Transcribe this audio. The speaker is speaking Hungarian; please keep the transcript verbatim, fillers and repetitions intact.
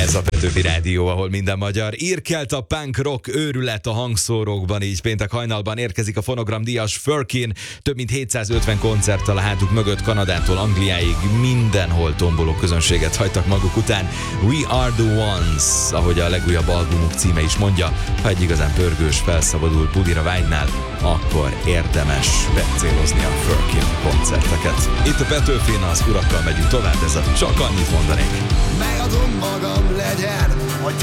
Ez a Petőfi Rádió, ahol minden magyar. Irkelt a punk rock őrület a hangszórókban, így péntek hajnalban érkezik a Fonogram díjas Furkin. Több mint hétszázötven koncerttel a hátuk mögött, Kanadától Angliáig mindenhol tomboló közönséget hagytak maguk után. We are the ones, ahogy a legújabb albumuk címe is mondja. Ha egy igazán pörgős, felszabadult bulira vágynál, akkor érdemes becélozni a Furkin koncerteket. Itt a Petőfin, az urakkal megyünk tovább, ez a Csak annyit mondanék. Megadom magam, legyen, hogy